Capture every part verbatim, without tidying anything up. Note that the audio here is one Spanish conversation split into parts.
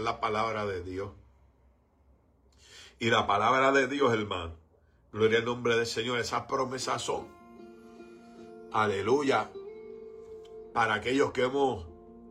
es la palabra de Dios. Y la palabra de Dios, hermano, gloria al nombre del Señor, esas promesas son, aleluya, para aquellos que hemos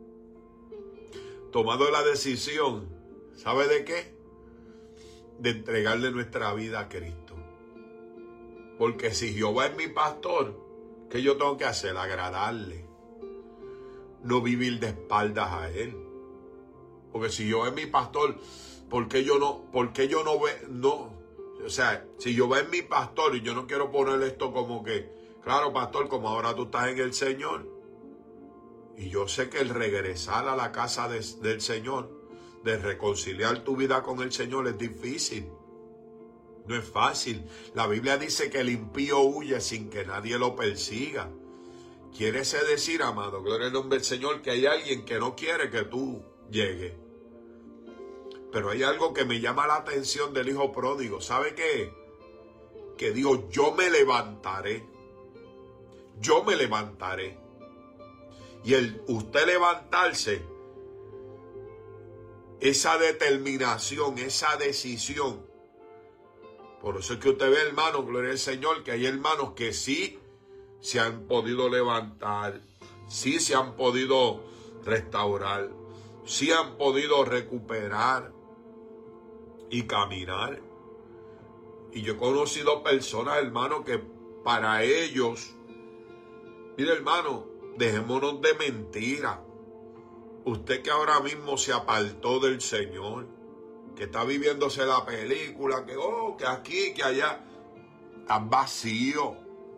tomado la decisión, ¿sabe de qué? De entregarle nuestra vida a Cristo. Porque si Jehová es mi pastor, ¿qué yo tengo que hacer? Agradarle. No vivir de espaldas a Él. Porque si Jehová es mi pastor, ¿por qué yo no, por qué yo no ve, no? O sea, si Jehová es mi pastor y yo no quiero poner esto como que, claro, pastor, como ahora tú estás en el Señor. Y yo sé que el regresar a la casa de, del Señor, de reconciliar tu vida con el Señor es difícil. No es fácil. La Biblia dice que el impío huye sin que nadie lo persiga. Quiere decir, amado, gloria al nombre del Señor, que hay alguien que no quiere que tú llegues. Pero hay algo que me llama la atención del hijo pródigo. ¿Sabe qué? Que dijo, yo me levantaré. Yo me levantaré. Y el usted levantarse, esa determinación, esa decisión. Por eso es que usted ve, hermano, gloria al Señor, que hay hermanos que sí se han podido levantar, sí se han podido restaurar, sí han podido recuperar y caminar. Y yo he conocido personas, hermano, que para ellos, mire, hermano, dejémonos de mentira. Usted que ahora mismo se apartó del Señor, que está viviéndose la película, que oh, que aquí, que allá, estás vacío.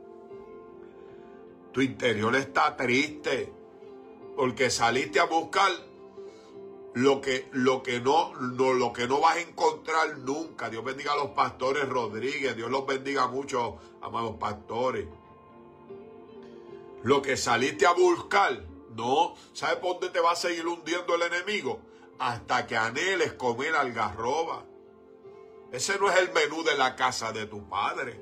Tu interior está triste porque saliste a buscar lo que, lo que no, no, lo que no vas a encontrar nunca. Dios bendiga a los pastores Rodríguez, Dios los bendiga mucho, amados pastores. Lo que saliste a buscar, no, ¿sabes por dónde te va a seguir hundiendo el enemigo? Hasta que anheles comer algarroba. Ese no es el menú de la casa de tu padre.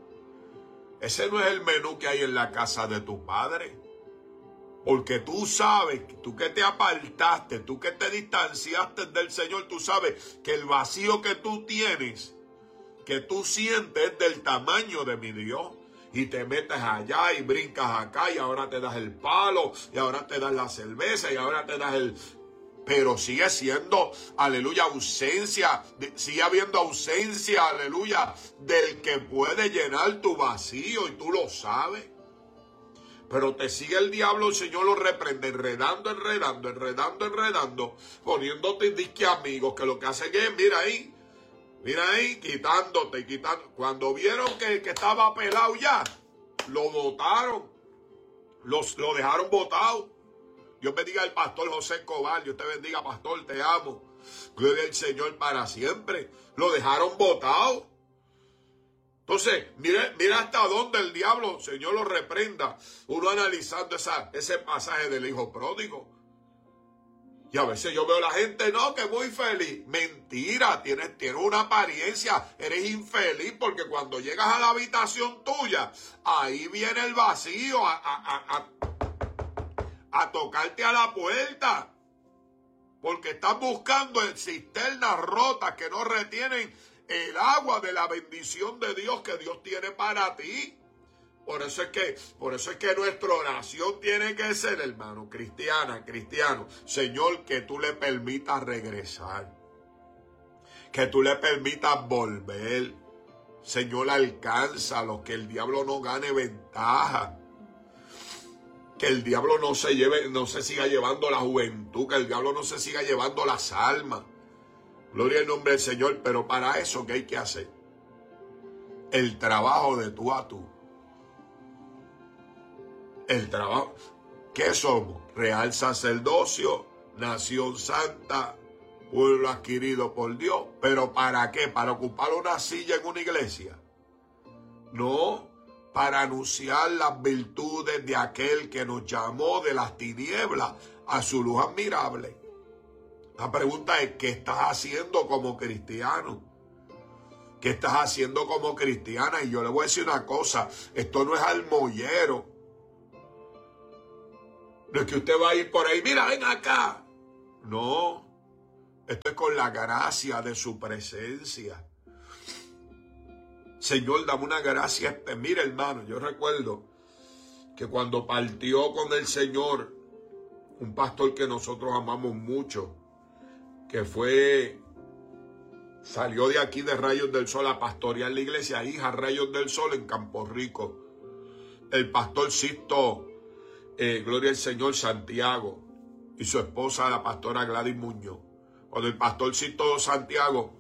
Ese no es el menú que hay en la casa de tu padre. Porque tú sabes, tú que te apartaste, tú que te distanciaste del Señor, tú sabes que el vacío que tú tienes, que tú sientes es del tamaño de mi Dios. Y te metes allá y brincas acá y ahora te das el palo y ahora te das la cerveza y ahora te das el... Pero sigue siendo, aleluya, ausencia, sigue habiendo ausencia, aleluya, del que puede llenar tu vacío y tú lo sabes. Pero te sigue el diablo, el Señor lo reprende, enredando, enredando, enredando, enredando, poniéndote disque amigos que lo que hacen es, mira ahí, mira ahí, quitándote y quitando. Cuando vieron que, que estaba pelado ya, lo botaron, los, lo dejaron botado. Dios bendiga al pastor José Escobar, Dios te bendiga, pastor, te amo. Gloria al Señor para siempre. Lo dejaron botado. Entonces, mira, mira hasta dónde el diablo, Señor, lo reprenda. Uno analizando esa, ese pasaje del hijo pródigo. Y a veces yo veo a la gente, no, que muy feliz. Mentira, tienes, tienes una apariencia, eres infeliz porque cuando llegas a la habitación tuya, ahí viene el vacío a, a, a, a, a tocarte a la puerta. Porque estás buscando en cisternas rotas que no retienen el agua de la bendición de Dios que Dios tiene para ti. Por eso es que, por eso es que nuestra oración tiene que ser, hermano, cristiana, cristiano. Señor, que tú le permitas regresar. Que tú le permitas volver. Señor, alcánzalo, que el diablo no gane ventaja. Que el diablo no se lleve, no se siga llevando la juventud, que el diablo no se siga llevando las almas. Gloria al nombre del Señor, pero para eso, ¿qué hay que hacer? El trabajo de tú a tú. El trabajo. ¿Qué somos? Real sacerdocio, nación santa, pueblo adquirido por Dios. ¿Pero para qué? ¿Para ocupar una silla en una iglesia? No, para anunciar las virtudes de aquel que nos llamó de las tinieblas a su luz admirable. La pregunta es, ¿qué estás haciendo como cristiano? ¿Qué estás haciendo como cristiana? Y yo le voy a decir una cosa, esto no es almollero. No es que usted va a ir por ahí, mira, ven acá. No, Esto es con la gracia de su presencia. Señor, dame una gracia. Mira, hermano, yo recuerdo que cuando partió con el Señor, un pastor que nosotros amamos mucho, que fue, salió de aquí de Rayos del Sol a pastorear la iglesia Hija Rayos del Sol en Campo Rico. El pastor Sisto, eh, gloria al Señor, Santiago, y su esposa, la pastora Gladys Muñoz. Cuando el pastor Sisto Santiago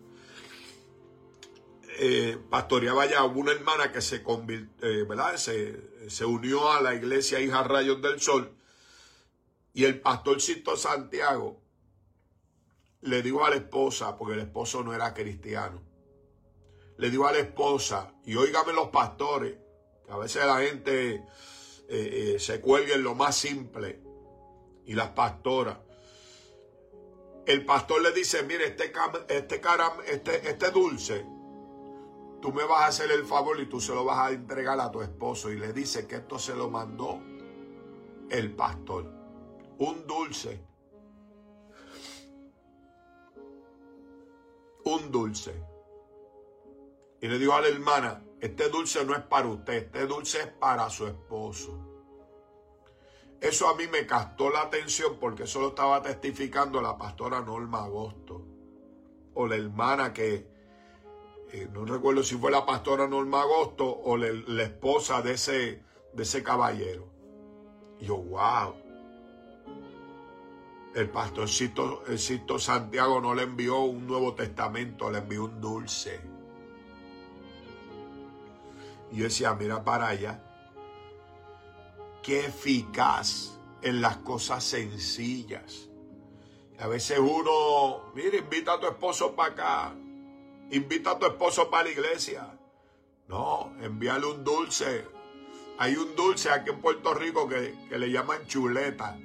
eh, pastoreaba ya, hubo una hermana que se convirtió, eh, ¿verdad? Se, se unió a la iglesia Hija Rayos del Sol, y el pastor Sisto Santiago le dijo a la esposa, porque el esposo no era cristiano, le dijo a la esposa, y óigame los pastores, que a veces la gente eh, eh, se cuelga en lo más simple, y las pastoras, el pastor le dice, mire, este, este, caram, este, este dulce, tú me vas a hacer el favor y tú se lo vas a entregar a tu esposo, y le dice que esto se lo mandó el pastor, un dulce, un dulce, y le dijo a la hermana, este dulce no es para usted, este dulce es para su esposo. Eso a mí me captó la atención porque eso lo estaba testificando la pastora Norma Agosto, o la hermana que, eh, no recuerdo si fue la pastora Norma Agosto o la, la esposa de ese, de ese caballero. Y yo, wow, el pastorcito el Sisto Santiago no le envió un Nuevo Testamento, le envió un dulce. Y yo decía, mira para allá, qué eficaz en las cosas sencillas. A veces uno, mira, invita a tu esposo para acá, invita a tu esposo para la iglesia. No, envíale un dulce. Hay un dulce aquí en Puerto Rico que, que le llaman chuleta.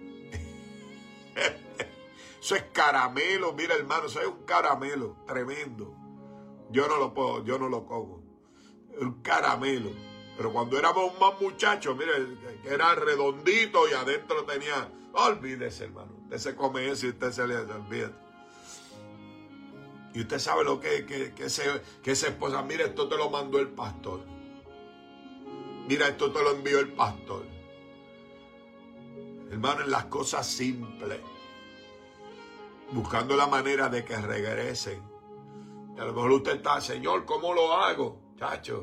Eso es caramelo, mira hermano, eso es un caramelo tremendo. Yo no lo puedo, yo no lo como. Un caramelo. Pero cuando éramos más muchachos, mire, que era redondito y adentro tenía, no olvídese hermano, usted se come eso y usted se le olvida. Y usted sabe lo que, que, que, ese, que esa esposa, mira, esto te lo mandó el pastor. Mira, esto te lo envió el pastor. Hermano, en las cosas simples, buscando la manera de que regresen. Y a lo mejor usted está, Señor, ¿cómo lo hago? Chacho.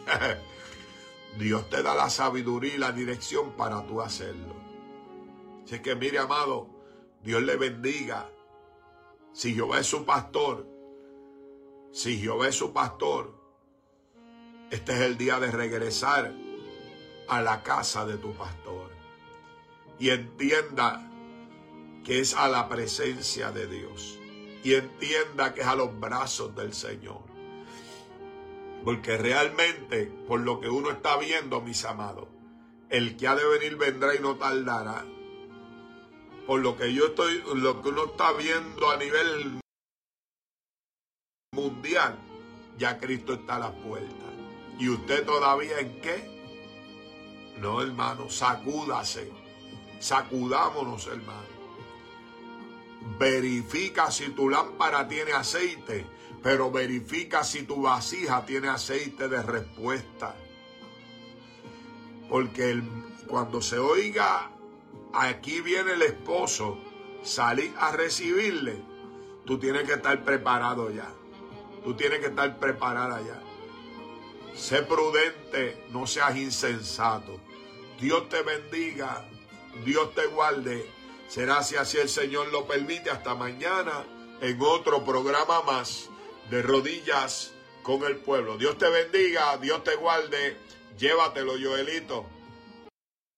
Dios te da la sabiduría y la dirección para tú hacerlo. Así es que mire, amado, Dios le bendiga. Si Jehová es su pastor, si Jehová es su pastor, este es el día de regresar a la casa de tu pastor. Y entienda que es a la presencia de Dios. Y entienda que es a los brazos del Señor. Porque realmente, por lo que uno está viendo, mis amados, el que ha de venir vendrá y no tardará. Por lo que yo estoy, lo que uno está viendo a nivel mundial, ya Cristo está a la puerta. ¿Y usted todavía en qué? No, hermano, sacúdase. Sacudámonos, hermano. Verifica si tu lámpara tiene aceite, pero verifica si tu vasija tiene aceite de respuesta. Porque el, cuando se oiga, aquí viene el esposo, salir a recibirle, tú tienes que estar preparado ya. Tú tienes que estar preparada ya. Sé prudente, no seas insensato. Dios te bendiga, Dios te guarde. Será si así el Señor lo permite. Hasta mañana en otro programa más de Rodillas con el Pueblo. Dios te bendiga, Dios te guarde. Llévatelo, Joelito.